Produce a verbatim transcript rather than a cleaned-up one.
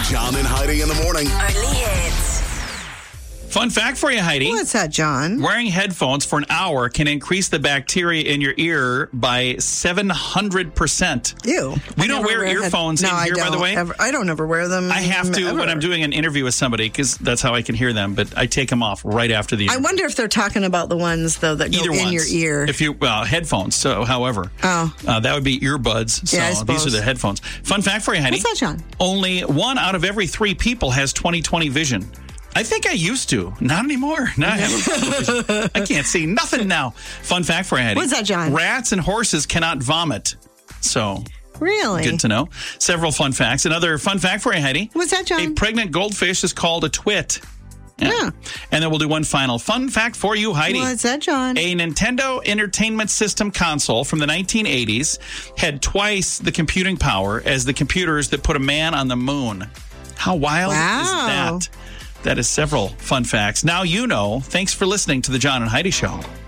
John and Heidi in the morning. Only hits. Fun fact for you, Heidi. What's that, John? Wearing headphones for an hour can increase the bacteria in your ear by seven hundred percent. Ew. We I don't never wear wear earphones head- in no, here, I by the don't way. Ever, I don't ever wear them. I have to ever. when I'm doing an interview with somebody because that's how I can hear them, but I take them off right after the interview. I wonder if they're talking about the ones, though, that go Either in ones. your ear. If you, well, headphones, so however. Oh. Uh, that would be earbuds. So Yeah, I these suppose. are the headphones. Fun fact for you, Heidi. What's that, John? Only one out of every three people has twenty twenty vision. I think I used to. Not anymore. Now I, have I can't see nothing now. Fun fact for you, Heidi. What's that, John? Rats and horses cannot vomit. So, Really? good to know. Several fun facts. Another fun fact for you, Heidi. What's that, John? A pregnant goldfish is called a twit. Yeah. Yeah. And then we'll do one final fun fact for you, Heidi. What's that, John? A Nintendo Entertainment System console from the nineteen eighties had twice the computing power as the computers that put a man on the moon. How wild Wow. is that? That is several fun facts. Now you know. Thanks for listening to the John and Heidi Show.